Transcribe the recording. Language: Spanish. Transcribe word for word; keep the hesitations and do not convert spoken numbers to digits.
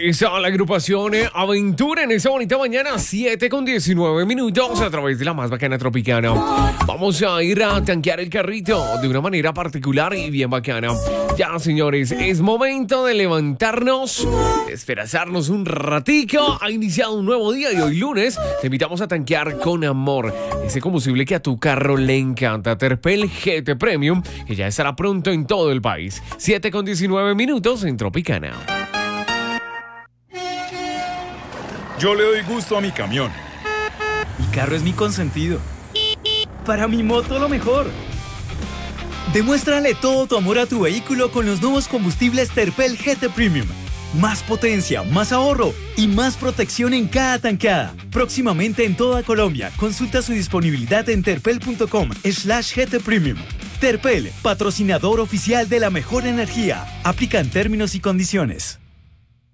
Está la agrupación eh, Aventura en esta bonita mañana, siete con diecinueve minutos a través de la más bacana tropicana. Vamos a ir a tanquear el carrito de una manera particular y bien bacana. Ya, señores, es momento de levantarnos, esperazarnos un ratico. Ha iniciado un nuevo día y hoy lunes te invitamos a tanquear con amor ese combustible que a tu carro le encanta, Terpel G T Premium, que ya estará pronto en todo el país. siete con diecinueve minutos en Tropicana. Yo le doy gusto a mi camión. Mi carro es mi consentido. Para mi moto lo mejor. Demuéstrale todo tu amor a tu vehículo con los nuevos combustibles Terpel G T Premium. Más potencia, más ahorro y más protección en cada tankada. Próximamente en toda Colombia. Consulta su disponibilidad en terpel.com slash GT Premium. Terpel, patrocinador oficial de la mejor energía. Aplican términos y condiciones.